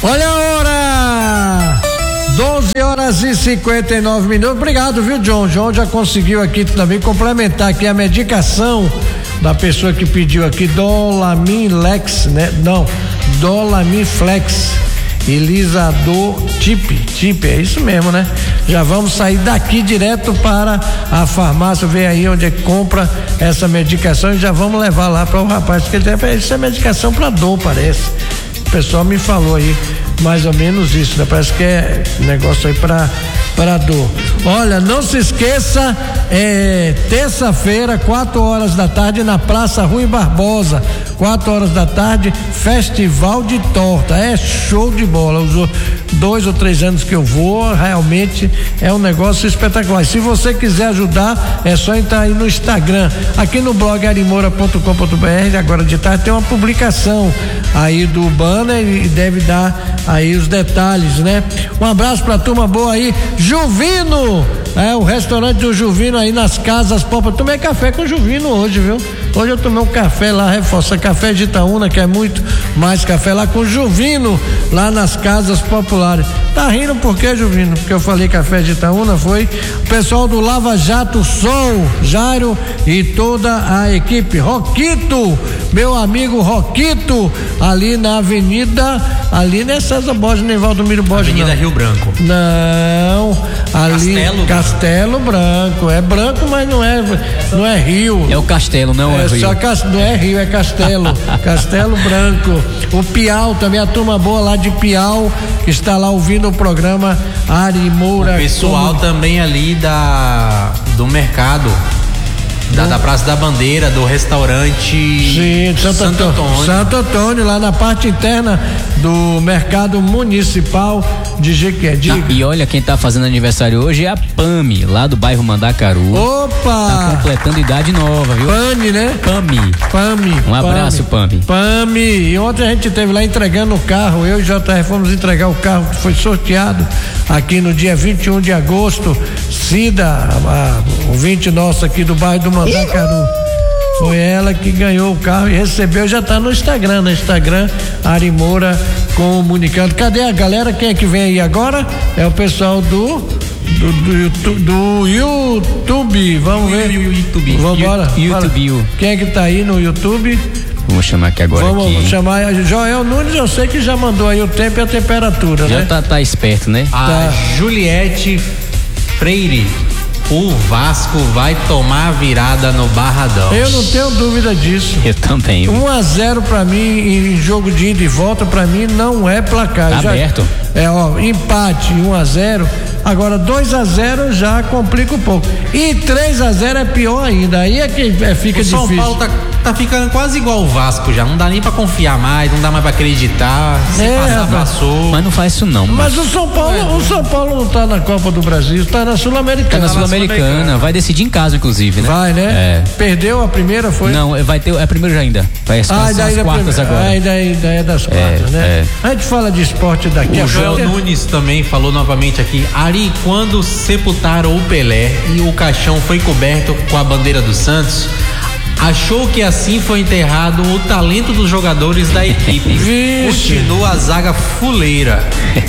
Olha a hora! 12h59. Obrigado, viu, John? John já conseguiu aqui também complementar aqui a medicação da pessoa que pediu aqui, Dolamin-Lex, né? Não, Dolamin-Flex, Elisador Tip, é isso mesmo, né? Já vamos sair daqui direto para a farmácia, ver aí onde é que compra essa medicação e já vamos levar lá para o rapaz, porque isso é medicação para dor, parece. O pessoal me falou aí mais ou menos isso, né? Parece que é negócio aí para dor. Olha, não se esqueça, terça-feira, 4 da tarde, na Praça Rui Barbosa, 4 da tarde, Festival de Torta, é show de bola. Os 2 ou 3 anos que eu vou, realmente é um negócio espetacular. Se você quiser ajudar, é só entrar aí no Instagram, aqui no blog arimoura.com.br, agora de tarde tem uma publicação aí do banner e deve dar aí os detalhes, né? Um abraço pra turma boa aí, Juvino, o restaurante do Juvino aí nas Casas Pop. Eu tomei café com o Juvino hoje, viu? Hoje eu tomei um café lá, reforça, café de Itaúna, que é muito mais café lá com o Juvino, lá nas Casas Populares. Tá rindo por quê, Juvino? Porque eu falei café de Itaúna, foi o pessoal do Lava Jato Sol, Jairo e toda a equipe. Roquito, meu amigo Roquito, ali na avenida, ali não é César Borges, nem Valdomiro Borges, Avenida não. Rio Branco. Não, ali Castelo Branco, é branco, mas não é rio. É o Castelo, não é rio. Não é rio, é Castelo. Castelo Branco. O Piau, também a turma boa lá de Piau, que está lá ouvindo o programa Ari Moura. O pessoal também ali do mercado, da Praça da Bandeira, do restaurante. Sim, Santo Antônio, lá na parte interna do mercado municipal de Jequié. E olha, quem tá fazendo aniversário hoje é a Pami, lá do bairro Mandacaru. Opa! Tá completando idade nova, viu? Pami, né? Pami. Um abraço, Pami. E ontem a gente esteve lá entregando o carro, eu e o JR fomos entregar o carro que foi sorteado aqui no dia 21 de agosto. Cida, a ouvinte nossa aqui do bairro do Mandacaru. Foi ela que ganhou o carro e recebeu, já tá no Instagram, Ari Moura comunicando. Cadê a galera? Quem é que vem aí agora? É o pessoal do YouTube. Vamos ver. YouTube. Vamos embora. YouTube. Quem é que tá aí no YouTube? Vamos chamar aqui agora. Vamos chamar Joel Nunes, eu sei que já mandou aí o tempo e a temperatura, já né? tá esperto, né? A Juliette Freire. O Vasco vai tomar a virada no Barradão. Eu não tenho dúvida disso. Eu também. 1-0 pra mim em jogo de ida e volta, pra mim não é placar. Tá aberto. Empate 1-0. Agora 2-0 já complica um pouco. E 3-0 é pior ainda. Aí é que fica difícil. O São Paulo tá ficando quase igual o Vasco já. Não dá nem pra confiar mais, não dá mais pra acreditar. Se passar, passou. Mas não faz isso não. Mas o São Paulo não tá na Copa do Brasil, tá na Sul-Americana. Tá na Sul-Americana. Vai decidir em casa, inclusive, né? Vai, né? Perdeu a primeira, foi? Não, vai ter. É a primeira já ainda. Vai as quartas agora. Ainda é das quartas, né? A gente fala de esporte daqui a pouco. O Joel Nunes também falou novamente aqui. Ari, quando sepultaram o Pelé e o caixão foi coberto com a bandeira do Santos, achou que assim foi enterrado o talento dos jogadores da equipe. Continua a zaga fuleira.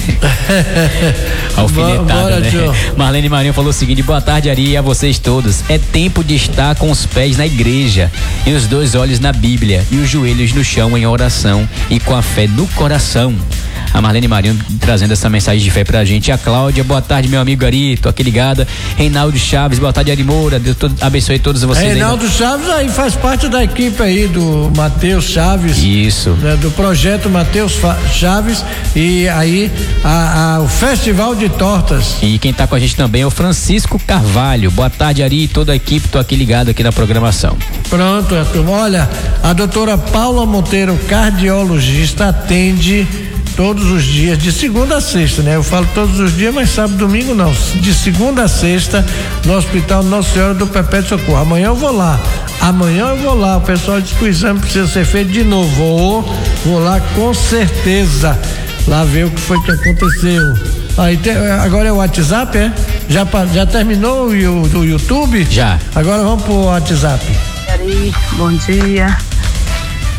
Alfinetada, né? Marlene Marinho falou o seguinte: boa tarde, Ari, e a vocês todos. É tempo de estar com os pés na igreja e os 2 olhos na Bíblia e os joelhos no chão em oração e com a fé no coração. A Marlene Marinho trazendo essa mensagem de fé pra gente. A Cláudia, boa tarde, meu amigo Ari, tô aqui ligada. Reinaldo Chaves, boa tarde, Ari Moura, Deus abençoe todos vocês. Reinaldo Chaves aí faz parte da equipe aí do Matheus Chaves. Isso. Né, do projeto Matheus Chaves e aí o Festival de Tortas. E quem tá com a gente também é o Francisco Carvalho. Boa tarde, Ari, e toda a equipe, tô aqui ligado aqui na programação. Pronto, olha, a doutora Paula Monteiro, cardiologista, atende todos os dias, de segunda a sexta, né? Eu falo todos os dias, mas sábado e domingo não. De segunda a sexta, no Hospital Nossa Senhora do Perpétuo Socorro. Amanhã eu vou lá. O pessoal disse que o exame precisa ser feito de novo. Vou lá com certeza. Lá ver o que foi que aconteceu. Aí agora é o WhatsApp, é? Já terminou o YouTube? Já. Agora vamos pro WhatsApp. Bom dia.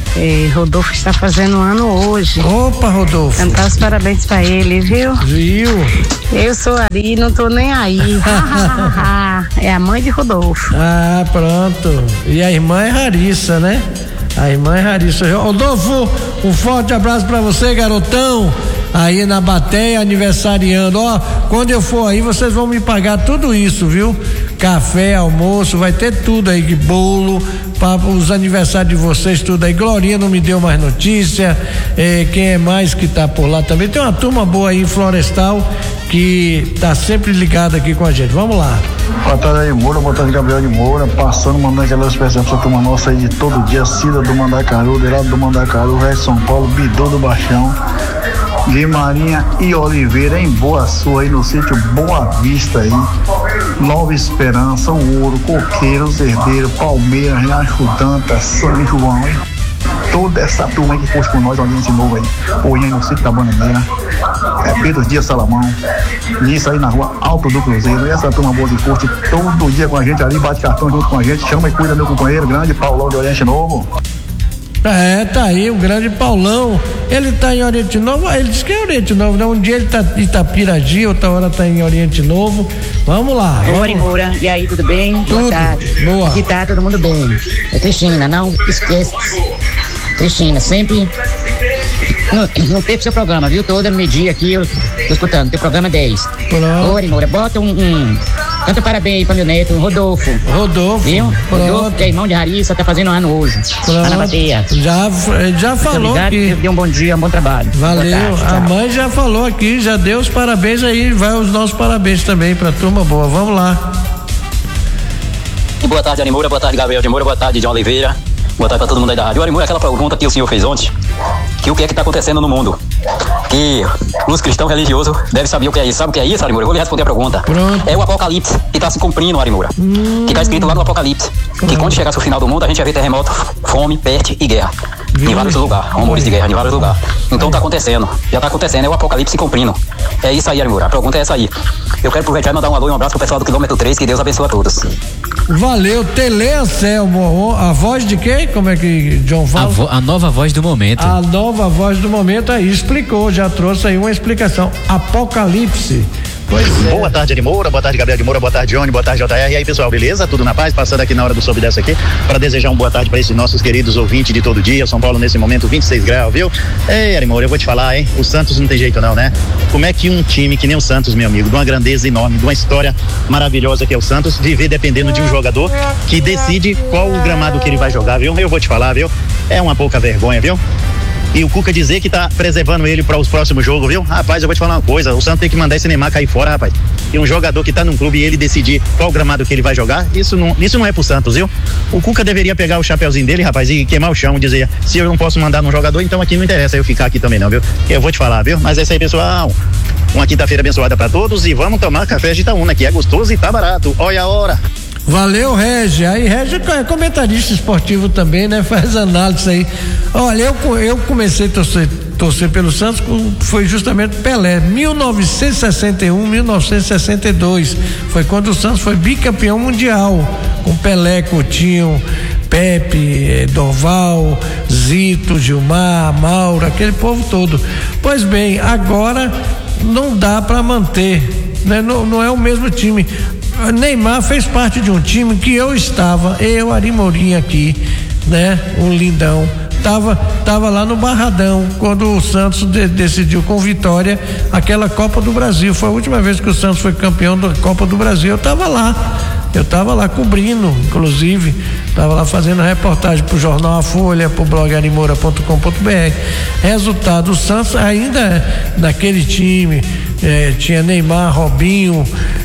Rodolfo está fazendo um ano hoje. Opa, Rodolfo. Cantar os parabéns pra ele, viu? Viu? Eu sou Ari, não tô nem aí. É a mãe de Rodolfo. Ah, pronto. E a irmã é Rarissa, né? A irmã é Rarissa. Rodolfo, um forte abraço pra você, garotão. Aí na bateia, aniversariando. Ó, quando eu for aí, vocês vão me pagar tudo isso, viu? Café, almoço, vai ter tudo aí, bolo, para os aniversários de vocês, tudo aí. Glorinha não me deu mais notícia. Quem é mais que tá por lá também? Tem uma turma boa aí em Florestal que tá sempre ligada aqui com a gente. Vamos lá. Boa tarde aí, Moura, boa tarde, Gabriel de Moura, passando, mandando aquela especial pra essa turma nossa aí de todo dia, Cida do Mandacaru, Derado do Mandacaru, Resto São Paulo, Bidô do Baixão, de Marinha e Oliveira, em Boa Sul, aí no sítio Boa Vista aí, Nova Esperança, o Ouro, Coqueiros, Herdeiro, Palmeiras, Riacho Danta, São João, hein? Toda essa turma aí que fosse com nós, audiência novo aí, Poinha no sítio da Bananeira, Pedro Dias Salamão, isso aí na rua Alto do Cruzeiro, e essa turma boa que curte todo dia com a gente ali, bate cartão junto com a gente, chama e cuida meu companheiro, grande Paulão de Oriente Novo. Tá aí o grande Paulão, ele tá em Oriente Novo, ele disse que é Oriente Novo, né? Um dia ele tá em Itapiragi, outra hora tá em Oriente Novo. Vamos lá. Oi, Moura, e aí, tudo bem? Tudo. Boa tarde. Boa. Aqui tá todo mundo bem. É Cristina, não esqueça. Cristina, sempre não perca seu programa, viu? Todo meio-dia aqui eu tô escutando, teu programa é 10. Pronto. Oi, Moura, bota canta parabéns aí pra meu neto, Rodolfo. Viu? Rodolfo, que é irmão de Rarissa, tá fazendo um ano hoje. Pronto. Lá na bateia. Já falou aqui. Deu um bom dia, um bom trabalho. Valeu. Boa tarde, A mãe já falou aqui, já deu os parabéns aí, vai os nossos parabéns também pra turma boa. Vamos lá. Boa tarde, Ari Moura, boa tarde, Gabriel de Moura, boa tarde, John Oliveira. Boa tarde pra todo mundo aí da rádio. Ari Moura, aquela pergunta que o senhor fez ontem, que o que é que tá acontecendo no mundo? Que os cristãos religiosos devem saber o que é isso. Sabe o que é isso, Ari Moura? Eu vou lhe responder a pergunta. Pronto. É o Apocalipse que tá se cumprindo, Ari Moura. Que tá escrito lá no Apocalipse. Que quando chegasse o final do mundo, a gente vai ver terremoto, fome, peste e guerra. Em vários lugares, rumores de guerra em vários lugares. Então tá acontecendo, já tá acontecendo, é o Apocalipse se cumprindo. É isso aí, Ari Moura, a pergunta é essa aí. Eu quero aproveitar e mandar um alô e um abraço pro pessoal do quilômetro 3, que Deus abençoe a todos. Valeu, Tele Anselmo, a voz de quem? Como é que John fala? A nova voz do momento. A nova voz do momento aí, explicou, já trouxe aí uma explicação. Apocalipse. Pois é. Boa tarde, Ari Moura, boa tarde, Gabriel de Moura, boa tarde, Johnny, boa tarde, JR. E aí, pessoal, beleza? Tudo na paz? Passando aqui na hora do Sobe Dessa aqui, para desejar uma boa tarde para esses nossos queridos ouvintes de todo dia. São Paulo, nesse momento, 26 graus, viu? Ei, Ari Moura, eu vou te falar, hein? O Santos não tem jeito não, né? Como é que um time que nem o Santos, meu amigo, de uma grandeza enorme, de uma história maravilhosa que é o Santos, viver dependendo de um jogador que decide qual o gramado que ele vai jogar, viu? Eu vou te falar, viu? É uma pouca vergonha, viu? E o Cuca dizer que tá preservando ele para os próximos jogos, viu? Rapaz, eu vou te falar uma coisa, o Santos tem que mandar esse Neymar cair fora, rapaz. E um jogador que tá num clube e ele decidir qual gramado que ele vai jogar, isso não é pro Santos, viu? O Cuca deveria pegar o chapeuzinho dele, rapaz, e queimar o chão e dizer, se eu não posso mandar num jogador, então aqui não interessa eu ficar aqui também não, viu? Eu vou te falar, viu? Mas é isso aí, pessoal. Uma quinta-feira abençoada para todos e vamos tomar café de Itaúna, que é gostoso e tá barato. Olha a hora. Valeu, Regi. Aí, Regi é comentarista esportivo também, né? Faz análise aí. Olha, eu comecei a torcer pelo Santos, foi justamente Pelé. 1961, 1962. Foi quando o Santos foi bicampeão mundial. Com Pelé, Coutinho, Pepe, Dorval, Zito, Gilmar, Mauro, aquele povo todo. Pois bem, agora não dá para manter, né? Não é o mesmo time. Neymar fez parte de um time que eu, Ari Mourinho aqui, né? O Lindão, tava lá no Barradão, quando o Santos decidiu com vitória aquela Copa do Brasil. Foi a última vez que o Santos foi campeão da Copa do Brasil. Eu tava lá cobrindo, inclusive, tava lá fazendo reportagem pro jornal A Folha, pro blog arimora.com.br. Resultado, o Santos ainda naquele time, tinha Neymar, Robinho,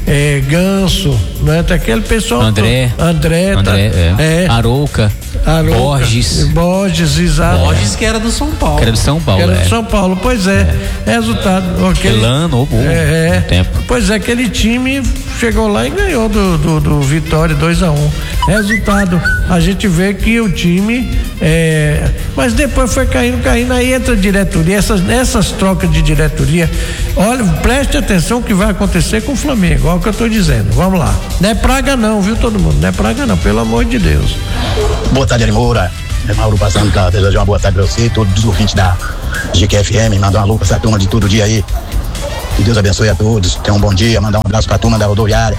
Ganso, né? Tem aquele pessoal. André, Arouca, Borges, exato. Borges que era do São Paulo. Do São Paulo, pois é. Resultado. Elano, tempo. Pois é, aquele time chegou lá e ganhou do Vitória 2-1. Resultado, a gente vê que o time mas depois foi caindo, aí entra a diretoria, essas trocas de diretoria. Olha, preste atenção o que vai acontecer com o Flamengo, olha o que eu estou dizendo. Vamos lá. Não é praga não, viu todo mundo? Não é praga não, pelo amor de Deus. Boa tarde, Ari Moura. É Mauro passando pra desejar uma boa tarde pra você, todos os ouvintes da GQFM, mandar uma alô pra essa turma de todo dia aí. Que Deus abençoe a todos, tenham um bom dia, mandar um abraço pra turma da rodoviária.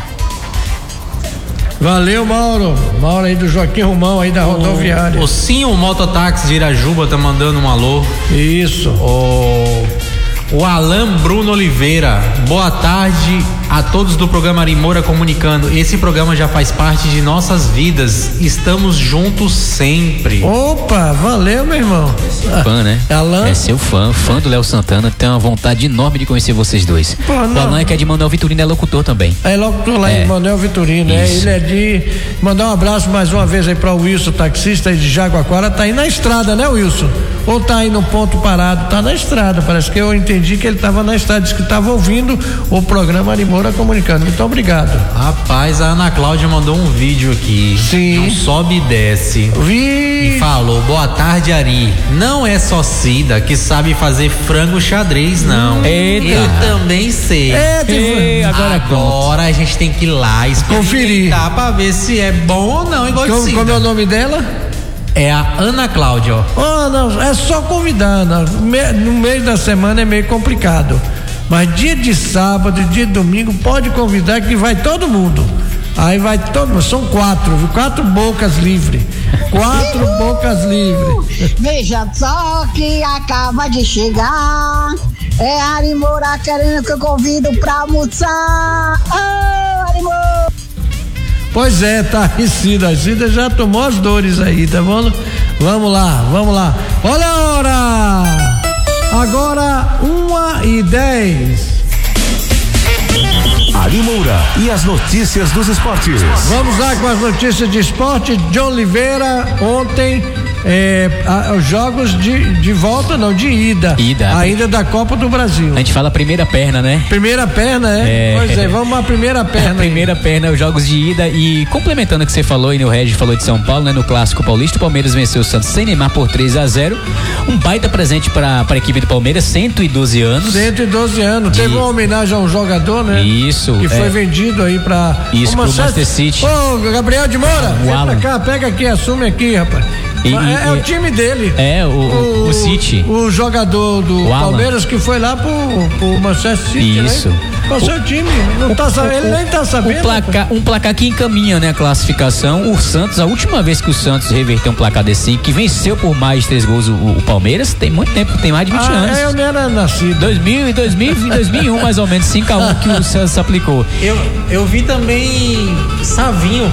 Valeu, Mauro. Mauro aí do Joaquim Romão aí da rodoviária. O Sim, o Mototáxi de Irajuba tá mandando um alô. Isso. O Alan Bruno Oliveira, boa tarde a todos do programa Ari Moura comunicando. Esse programa já faz parte de nossas vidas. Estamos juntos sempre. Opa, valeu, meu irmão. Fã, né? Alan. É seu fã do Léo Santana. Tem uma vontade enorme de conhecer vocês dois. Pô, o Alan é que é de Manuel Vitorino, é locutor também. É locutor lá em Manuel Vitorino, né? Ele é de mandar um abraço mais uma vez aí para o Wilson, taxista aí de Jaguaquara. Tá aí na estrada, né, Wilson? Ou tá aí no ponto parado? Tá na estrada, parece que eu entendi que ele tava na estrada, disse que tava ouvindo o programa Ari Moura comunicando. Muito obrigado. Rapaz, a Ana Cláudia mandou um vídeo aqui. Sim. Um sobe e desce. E falou, boa tarde, Ari. Não é só Cida que sabe fazer frango xadrez, não. Eita. Eu também sei. Agora a gente tem que ir lá experimentar pra ver se é bom ou não, igual de Cida. Como é o nome dela? É a Ana Cláudia, ó. Oh, não, é só convidar. No meio da semana é meio complicado. Mas dia de sábado, dia de domingo, pode convidar que vai todo mundo. Aí vai todo mundo. São 4, viu? 4 bocas livres. 4 bocas livres. Veja só que acaba de chegar. É Ari Moura querendo que eu convido pra almoçar. Oh, Ari Moura. Pois é, tá aí Cida. A Cida já tomou as dores aí, tá bom? Vamos lá. Olha a hora! Agora 1h10. Ari Moura e as notícias dos esportes. Vamos lá com as notícias de esporte. John Oliveira, ontem, os jogos de volta, não, de ida. Ainda da Copa do Brasil. A gente fala primeira perna, né? Primeira perna, Pois é, vamos à primeira perna. A primeira perna, os jogos de ida. E complementando o que você falou, e o Regis falou de São Paulo, né? No Clássico Paulista, o Palmeiras venceu o Santos sem Neymar por 3-0. Um baita presente para a equipe do Palmeiras, 112 anos. 112 anos. Teve uma homenagem a um jogador, né? Isso. Que foi vendido aí pra... Isso, pro Manchester City. Ô, Gabriel de Moura, vem pra cá, pega aqui, assume aqui, rapaz. É o time dele. O City. O jogador do Palmeiras que foi lá pro Manchester City. Isso. Né? Qual o seu time? Não tá sabendo, ele nem tá sabendo. Um placar que encaminha, né, a classificação. O Santos, a última vez que o Santos reverteu um placar desse, que venceu por mais de 3 gols o Palmeiras, tem muito tempo, tem mais de 20 anos. Eu nem era nascido. 2001, mais ou menos, 5-1 que o Santos aplicou. Eu vi também Savinho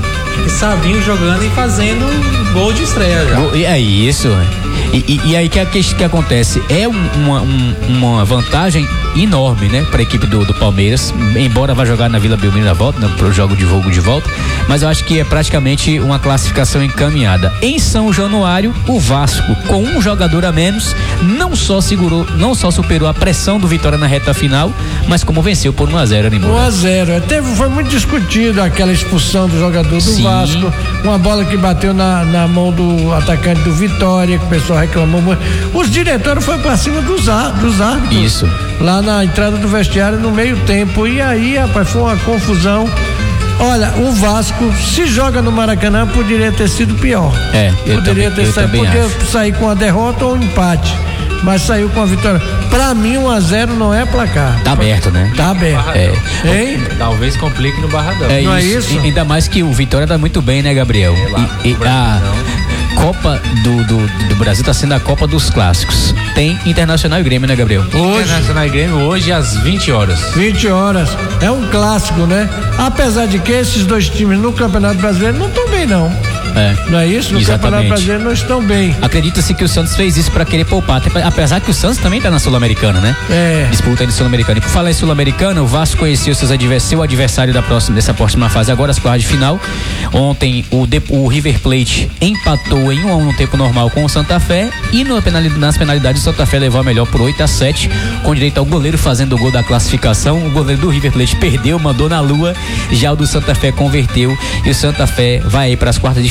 jogando e fazendo gol de estreia já. É isso. E aí que acontece? É uma vantagem enorme, né, para a equipe do Palmeiras, embora vá jogar na Vila Belmiro na volta, né, pro jogo de volta, mas eu acho que é praticamente uma classificação encaminhada. Em São Januário, o Vasco, com um jogador a menos, não só superou a pressão do Vitória na reta final, mas como venceu por 1-0, 1-0. Foi muito discutido aquela expulsão do jogador do Vasco, uma bola que bateu na mão do atacante do Vitória, que o pessoal reclamou muito. Os diretores foram pra cima dos árbitros. Isso. Lá na entrada do vestiário no meio tempo. E aí, rapaz, foi uma confusão. Olha, o Vasco, se joga no Maracanã, poderia ter sido pior. Poderia sair com a derrota ou um empate. Mas saiu com a vitória. Pra mim, 1-0 não é placar. Tá aberto, né? Tá aberto. Hein? Talvez complique no Barradão. Não é isso? Ainda mais que o Vitória tá muito bem, né, Gabriel? A Copa do Brasil tá sendo a Copa dos Clássicos. Tem Internacional e Grêmio, né, Gabriel? Internacional e Grêmio hoje às 20 horas. 20 horas. É um clássico, né? Apesar de que esses dois times no Campeonato Brasileiro não estão bem, não. Não é isso? No Campeonato Brasileiro não estão bem. Acredita-se que o Santos fez isso pra querer poupar, apesar que o Santos também tá na Sul-Americana, né? Disputa aí na Sul-Americana. E por falar em Sul-Americana, o Vasco conheceu seu adversário dessa próxima fase, agora as quartas de final. Ontem o River Plate empatou em 1-1 no tempo normal com o Santa Fé e nas penalidades o Santa Fé levou a melhor por 8-7, com direito ao goleiro fazendo o gol da classificação. O goleiro do River Plate perdeu, mandou na lua, já o do Santa Fé converteu e o Santa Fé vai aí para as quartas de final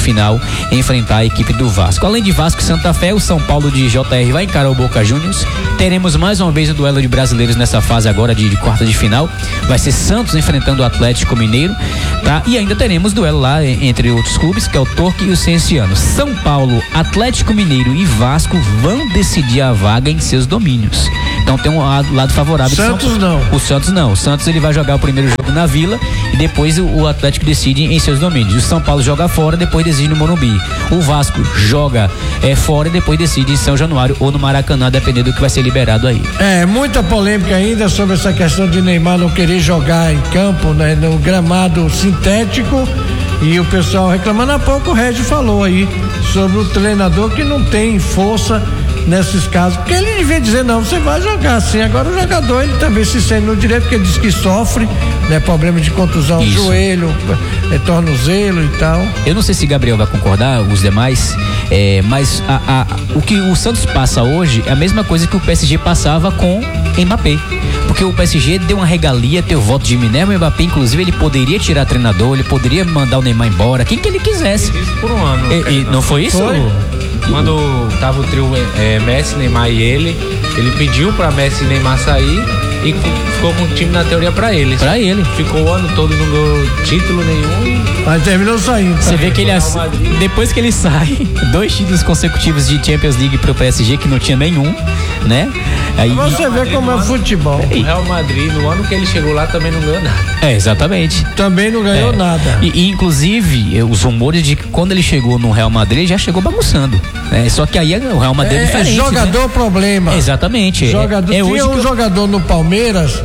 final enfrentar a equipe do Vasco. Além de Vasco e Santa Fé, o São Paulo de JR vai encarar o Boca Juniors. Teremos mais uma vez o duelo de brasileiros nessa fase agora de quarta de final. Vai ser Santos enfrentando o Atlético Mineiro, tá? E ainda teremos duelo lá entre outros clubes, que é o Torque e o Cienciano. São Paulo, Atlético Mineiro e Vasco vão decidir a vaga em seus domínios. Então tem um lado favorável. Santos não. O Santos não. O Santos ele vai jogar o primeiro jogo na Vila e depois o Atlético decide em seus domínios. O São Paulo joga fora, depois decide no Morumbi. O Vasco joga fora e depois decide em São Januário ou no Maracanã, dependendo do que vai ser liberado aí. Muita polêmica ainda sobre essa questão de Neymar não querer jogar em campo, né, no gramado sintético, e o pessoal reclamando. Há pouco o Régio falou aí sobre o treinador que não tem força nesses casos, porque ele devia dizer: não, você vai jogar assim. Agora o jogador, ele também se sente no direito, porque ele diz que sofre, né, problema de contusão, joelho, tornozelo e tal. Eu não sei se Gabriel vai concordar, os demais, mas o que o Santos passa hoje é a mesma coisa que o PSG passava com Mbappé, porque o PSG deu uma regalia, teve o voto de Minerva. O Mbappé, inclusive, ele poderia tirar treinador, ele poderia mandar o Neymar embora, quem que ele quisesse. Isso por um ano. Não foi isso? Foi. Quando tava o trio Messi, Neymar e ele pediu pra Messi e Neymar sair e ficou com o time na teoria pra eles. Pra ele. Ficou o ano todo, não ganhou título nenhum. Mas terminou saindo. Você vê que ele, depois que ele sai, 2 títulos consecutivos de Champions League pro PSG, que não tinha nenhum, né? Aí você vê como é o futebol. O Real Madrid, no ano que ele chegou lá, também não ganhou nada. Exatamente. Também não ganhou nada. E inclusive, os rumores de que quando ele chegou no Real Madrid, já chegou bagunçando. Só que aí o Real Madrid é diferente. Jogador, né? Problema. Exatamente. Tinha um jogador no Palmeiras.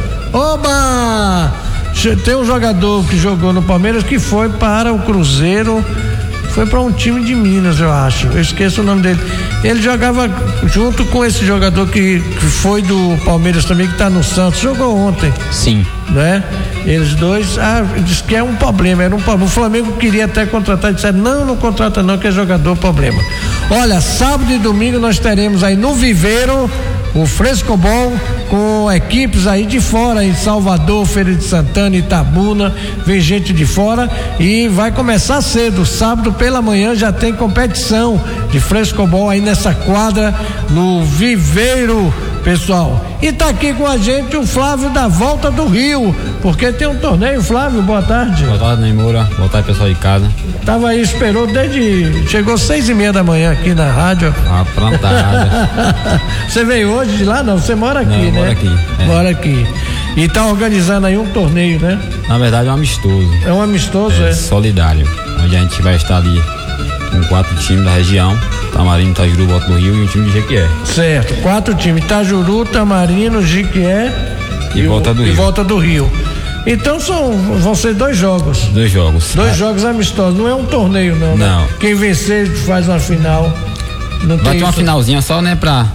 Oba! Tem um jogador que jogou no Palmeiras que foi para o Cruzeiro. Foi para um time de Minas, eu acho. Eu esqueço o nome dele. Ele jogava junto com esse jogador que foi do Palmeiras também, que tá no Santos. Jogou ontem. Sim. Né? Eles dois, diz que é um problema. Era um problema. O Flamengo queria até contratar e disseram: não contrata não, que é jogador problema. Olha, sábado e domingo nós teremos aí no Viveiro o Frescobol, com equipes aí de fora, em Salvador, Feira de Santana, Itabuna, vem gente de fora, e vai começar cedo, sábado pela manhã já tem competição de Frescobol aí nessa quadra no Viveiro, pessoal. E tá aqui com a gente o Flávio da Volta do Rio, porque tem um torneio. Flávio, boa tarde. Boa tarde, Neymura. Boa tarde, pessoal de casa. Tava aí, esperou chegou 6:30 da manhã aqui na rádio. Plantada. Você veio hoje de lá? Não, você mora aqui, não, né? Moro aqui. Mora aqui. E tá organizando aí um torneio, né? Na verdade é um amistoso. É um amistoso, solidário, onde a gente vai estar ali com 4 times da região: Tamarino, Itajuru, Volta do Rio e um time de Jequié. Certo, 4 times: Itajuru, Tamarino, Jequié e Volta do Rio. Então vão ser 2 jogos. 2 jogos. 2 jogos amistosos, não é um torneio não. Não. Né? Quem vencer faz uma final. Não vai ter uma finalzinha só, né, pra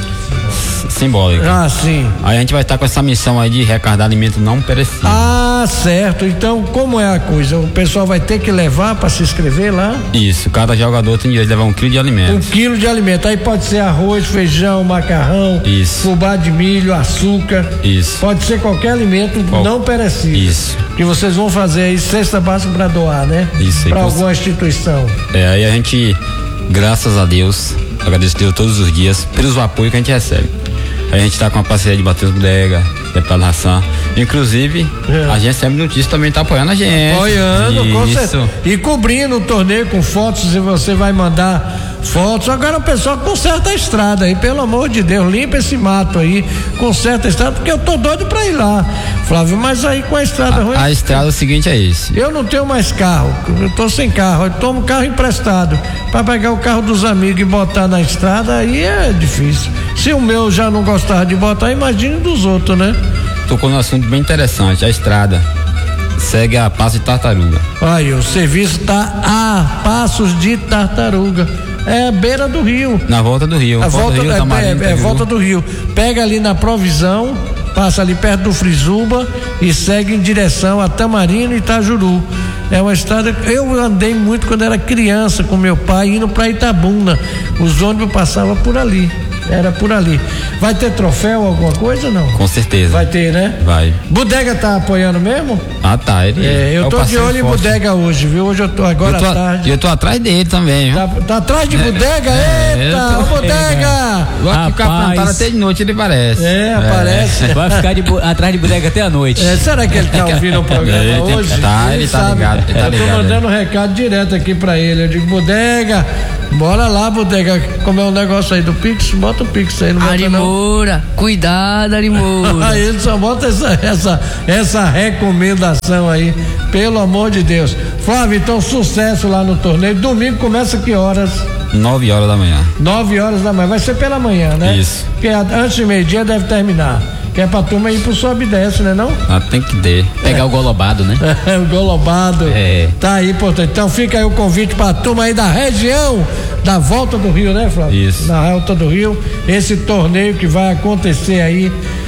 simbólica. Sim. Aí a gente vai estar com essa missão aí de arrecadar alimento não perecível. Certo. Então, como é a coisa? O pessoal vai ter que levar para se inscrever lá? Isso, cada jogador tem direito de levar 1 quilo de alimento. 1 quilo de alimento. Aí pode ser arroz, feijão, macarrão, fubá de milho, açúcar. Isso. Pode ser qualquer alimento não perecível. Isso. Que vocês vão fazer aí cesta básica para doar, né? Isso. Para alguma instituição. Aí a gente, graças a Deus, agradeço a Deus todos os dias pelos apoios que a gente recebe. A gente tá com a parceria de Matheus Bodega, deputado Hassan. Inclusive, a gente sempre notícia também tá apoiando a gente. Apoiando, com certeza. E cobrindo o torneio com fotos, e você vai mandar fotos. Agora o pessoal conserta a estrada aí, pelo amor de Deus, limpa esse mato aí, conserta a estrada, porque eu tô doido pra ir lá, Flávio, mas aí com a estrada ruim. A estrada, o seguinte é esse: eu não tenho mais carro, eu tô sem carro, eu tomo carro emprestado pra pegar o carro dos amigos e botar na estrada, aí é difícil. Se o meu já não gostava de botar, imagine dos outros, né? Tocou num assunto bem interessante. A estrada segue a Passos de Tartaruga. Aí, o serviço tá a Passos de Tartaruga. É a beira do rio. Na volta do rio. Volta do rio. Pega ali na Provisão, passa ali perto do Frizuba e segue em direção a Tamarino e Itajuru. É uma estrada. Eu andei muito quando era criança com meu pai indo pra Itabuna. Os ônibus passavam por ali. Era por ali. Vai ter troféu, alguma coisa, não? Com certeza. Vai ter, né? Vai. Bodega tá apoiando mesmo? Ah, tá. Eu tô de olho em Bodega hoje, viu? Hoje eu tô agora à tarde. Eu tô atrás dele também, viu? Tá atrás de Bodega? Eita, Bodega! Vai ficar plantado até de noite, ele parece. Parece. Vai ficar atrás de Bodega até a noite. Será que ele tá ouvindo o programa hoje? Ele tá ligado. Eu tô mandando um recado direto aqui pra ele. Eu digo, Bodega, bora lá, Bodega, como é o negócio aí do Pix, bota o Pix aí, não bota Arimura, cuidado, Arimura. Aí ele só bota essa recomendação aí, pelo amor de Deus. Flávio, então sucesso lá no torneio. Domingo começa que horas? 9 horas da manhã. 9 horas da manhã, vai ser pela manhã, né? Isso. Porque antes de meio-dia deve terminar. Que é pra turma ir pro sobe e desce, né não? Ah, tem que ter. Pegar o golobado, né? O golobado. Tá aí, portanto. Então fica aí o convite pra turma aí da região da Volta do Rio, né, Flávio? Isso. Da Volta do Rio. Esse torneio que vai acontecer aí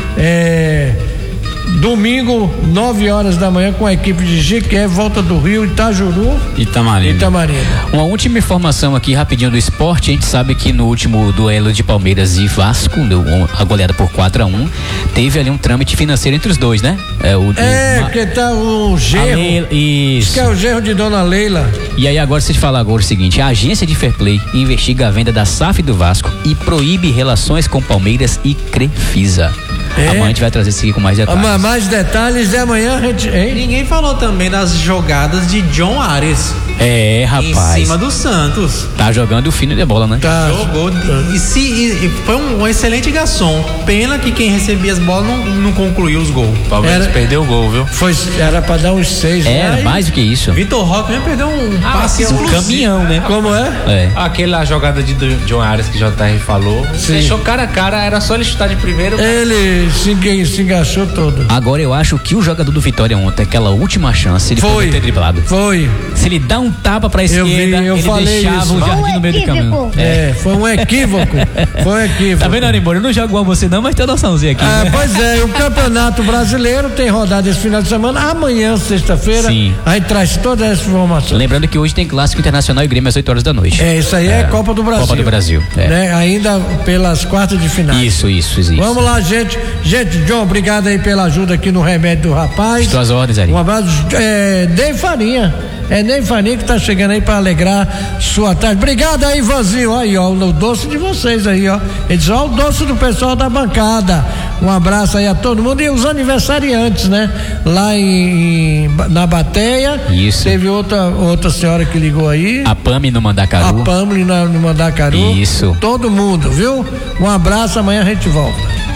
domingo, 9 horas da manhã, com a equipe de Jiqué, Volta do Rio, Itajuru, Itamarina. Uma última informação aqui, rapidinho, do esporte. A gente sabe que no último duelo de Palmeiras e Vasco, a goleada por 4-1, teve ali um trâmite financeiro entre os dois, né? Porque tá o genro. Isso. Que é o genro de Dona Leila. E aí agora você fala agora o seguinte: a agência de Fair Play investiga a venda da SAF do Vasco e proíbe relações com Palmeiras e Crefisa. Amanhã a gente vai trazer isso aqui com mais detalhes. Mais detalhes e amanhã a gente. Ninguém falou também das jogadas de John Ares. Rapaz. Em cima do Santos. Tá jogando o fino de bola, né? Jogou. E foi um excelente garçom. Pena que quem recebia as bolas não concluiu os gols. Palmeiras perdeu o gol, viu? Era pra dar uns 6. Era mais do que isso. Vitor Roque mesmo perdeu um passe exclusivo. Caminhão, né? Como é? Aquela jogada de John Ares que o JR falou. Deixou cara a cara, era só ele chutar de primeiro. Ele se engaixou todo. Agora eu acho que o jogador do Vitória ontem, aquela última chance, ele foi ter driblado. Foi. Se ele dá um tapa pra esquerda, ele deixava o Jardim no meio do caminho. Foi um equívoco. Tá vendo, Arimura? Eu não jogo igual você não, mas tem noçãozinha aqui. Pois o Campeonato Brasileiro tem rodada esse final de semana. Amanhã, sexta-feira, a gente traz toda essa informação. Lembrando que hoje tem Clássico Internacional e Grêmio às 8 horas da noite. Isso aí é Copa do Brasil. Copa do Brasil. Né? Ainda pelas quartas de final. Isso. Vamos lá, gente. Gente, John, obrigado aí pela ajuda aqui no remédio do rapaz. Suas ordens, Ari. Um abraço. Ney Farinha. Ney Farinha que tá chegando aí pra alegrar sua tarde. Obrigado aí, Ivanzinho. Aí, ó, o doce de vocês aí, ó. Ele diz, ó, o doce do pessoal da bancada. Um abraço aí a todo mundo e os aniversariantes, né? Lá na Bateia. Isso. Teve outra senhora que ligou aí. A Pami no Mandacaru. A Pami no Mandacaru. Isso. Todo mundo, viu? Um abraço, amanhã a gente volta.